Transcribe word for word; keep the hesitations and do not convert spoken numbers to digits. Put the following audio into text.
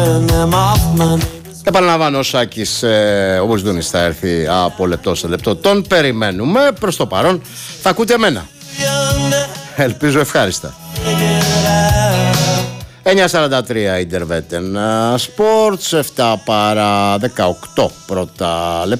Επαναλαμβάνω, ο Σάκης ε, ο Μποσδούνης θα έρθει από λεπτό σε λεπτό. Τον περιμένουμε. Προς το παρόν θα ακούτε εμένα. Ελπίζω ευχάριστα. εννιά σαράντα τρία Ιντερβέτεν Sports, εφτά παρά δεκαοκτώ πρώτα λεπτά.